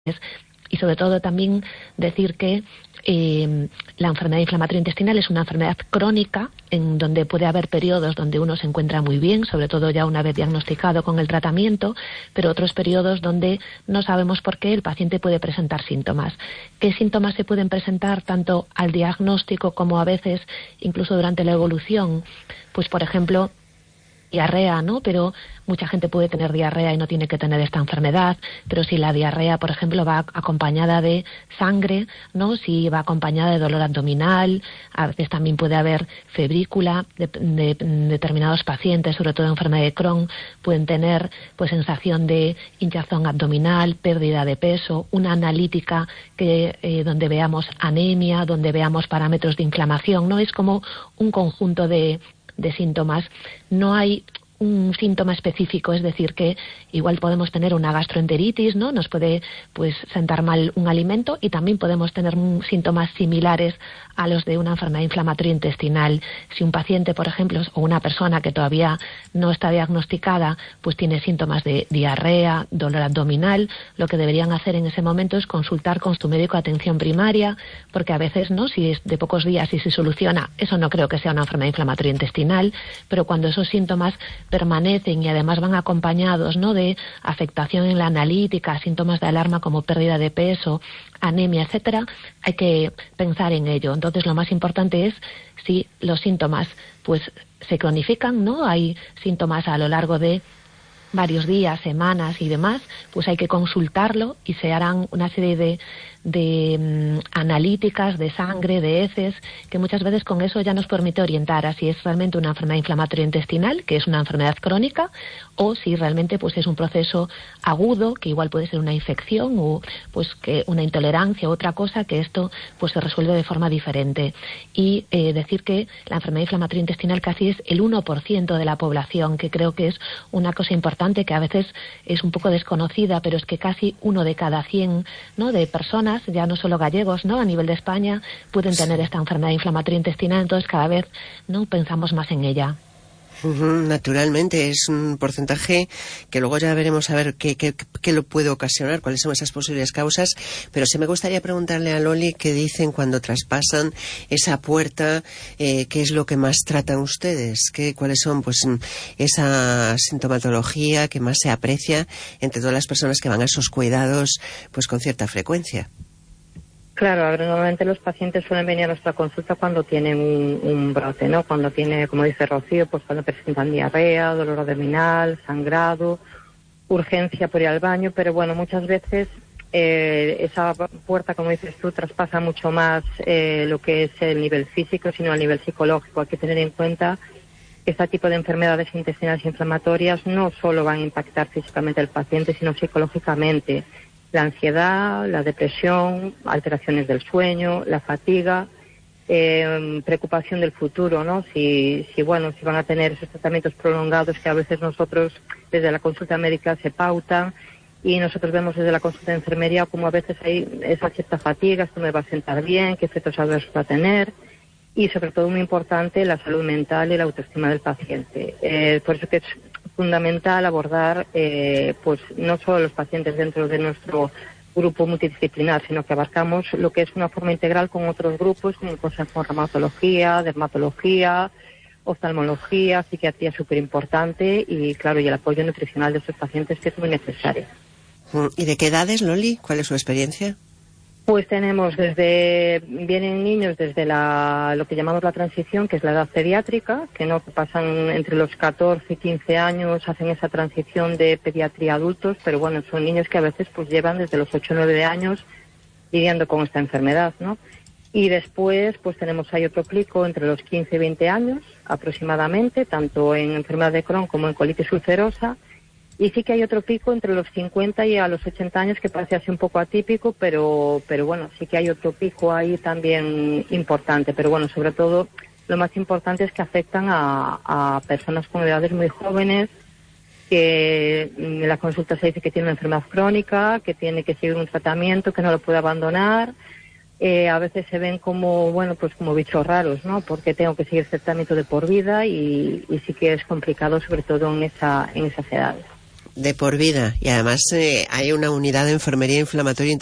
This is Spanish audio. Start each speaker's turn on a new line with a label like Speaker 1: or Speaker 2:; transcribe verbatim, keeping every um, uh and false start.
Speaker 1: Y sobre todo también decir que eh, la enfermedad inflamatoria intestinal es una enfermedad crónica en donde puede haber periodos donde uno se encuentra muy bien, sobre todo ya una vez diagnosticado con el tratamiento, pero otros periodos donde no sabemos por qué el paciente puede presentar síntomas. ¿Qué síntomas se pueden presentar tanto al diagnóstico como a veces incluso durante la evolución? Pues por ejemplo, diarrea, ¿no? Pero mucha gente puede tener diarrea y no tiene que tener esta enfermedad, pero si la diarrea, por ejemplo, va acompañada de sangre, ¿no? Si va acompañada de dolor abdominal, a veces también puede haber febrícula, de, de, de determinados pacientes, sobre todo enfermedad de Crohn, pueden tener pues sensación de hinchazón abdominal, pérdida de peso, una analítica que eh, donde veamos anemia, donde veamos parámetros de inflamación, ¿no? Es como un conjunto de de síntomas. No hay un síntoma específico, es decir, que igual podemos tener una gastroenteritis, ¿no? Nos puede pues sentar mal un alimento y también podemos tener síntomas similares a los de una enfermedad inflamatoria intestinal. Si un paciente, por ejemplo, o una persona que todavía no está diagnosticada, pues tiene síntomas de diarrea, dolor abdominal, lo que deberían hacer en ese momento es consultar con su médico de atención primaria, porque a veces, ¿no? Si es de pocos días y se soluciona, eso no creo que sea una enfermedad inflamatoria intestinal, pero cuando esos síntomas permanecen y además van acompañados, ¿no? de afectación en la analítica, síntomas de alarma como pérdida de peso, anemia, etcétera, hay que pensar en ello. Entonces, lo más importante es si los síntomas pues se cronifican, ¿no? Hay síntomas a lo largo de varios días, semanas y demás, pues hay que consultarlo y se harán una serie de, de um, analíticas de sangre, de heces, que muchas veces con eso ya nos permite orientar a si es realmente una enfermedad inflamatoria intestinal, que es una enfermedad crónica, o si realmente pues es un proceso agudo, que igual puede ser una infección o pues que una intolerancia u otra cosa, que esto pues se resuelve de forma diferente. Y eh, decir que la enfermedad inflamatoria intestinal casi es el uno por ciento de la población, que creo que es una cosa importante que a veces es un poco desconocida, pero es que casi uno de cada cien, ¿no? de personas, ya no solo gallegos, ¿no? a nivel de España, pueden tener esta enfermedad inflamatoria intestinal, entonces cada vez no pensamos más en ella.
Speaker 2: Uh-huh, naturalmente, es un porcentaje que luego ya veremos a ver qué, qué, qué lo puede ocasionar, cuáles son esas posibles causas, pero sí me gustaría preguntarle a Loli qué dicen cuando traspasan esa puerta, eh, qué es lo que más tratan ustedes, ¿Qué, cuáles son pues esa sintomatología que más se aprecia entre todas las personas que van a esos cuidados pues con cierta frecuencia.
Speaker 3: Claro, a ver, normalmente los pacientes suelen venir a nuestra consulta cuando tienen un, un brote, ¿no? Cuando tiene, como dice Rocío, pues cuando presentan diarrea, dolor abdominal, sangrado, urgencia por ir al baño, pero bueno, muchas veces eh, esa puerta, como dices tú, traspasa mucho más eh, lo que es el nivel físico, sino el nivel psicológico. Hay que tener en cuenta que este tipo de enfermedades intestinales inflamatorias no solo van a impactar físicamente al paciente, sino psicológicamente. La ansiedad, la depresión, alteraciones del sueño, la fatiga, eh, preocupación del futuro, ¿no? Si, si, bueno, si van a tener esos tratamientos prolongados que a veces nosotros desde la consulta médica se pautan y nosotros vemos desde la consulta de enfermería como a veces hay esa cierta fatiga, esto me va a sentar bien, qué efectos adversos va a tener y sobre todo muy importante la salud mental y la autoestima del paciente. Eh, por eso que es fundamental abordar eh, pues no solo los pacientes dentro de nuestro grupo multidisciplinar, sino que abarcamos lo que es una forma integral con otros grupos, como pues, con reumatología, dermatología, oftalmología, psiquiatría súper importante y claro, y el apoyo nutricional de estos pacientes que es muy necesario.
Speaker 2: ¿Y de qué edades, Loli? ¿Cuál es su experiencia?
Speaker 3: Pues tenemos desde, vienen niños desde la, lo que llamamos la transición, que es la edad pediátrica, que no pasan entre los catorce y quince años, hacen esa transición de pediatría a adultos, pero bueno, son niños que a veces pues llevan desde los ocho o nueve años lidiando con esta enfermedad, ¿no? Y después pues tenemos ahí otro pico entre los quince y veinte años aproximadamente, tanto en enfermedad de Crohn como en colitis ulcerosa. Y sí que hay otro pico entre los cincuenta y a los ochenta años que parece así un poco atípico, pero pero bueno, sí que hay otro pico ahí también importante. Pero bueno, sobre todo lo más importante es que afectan a, a personas con edades muy jóvenes, que en la consulta se dice que tiene una enfermedad crónica, que tiene que seguir un tratamiento, que no lo puede abandonar. Eh, a veces se ven como, bueno, pues como bichos raros, ¿no? Porque tengo que seguir tratamiento de por vida y, y sí que es complicado, sobre todo en esa en esas edades.
Speaker 2: De por vida. Y además eh, hay una unidad de enfermería inflamatoria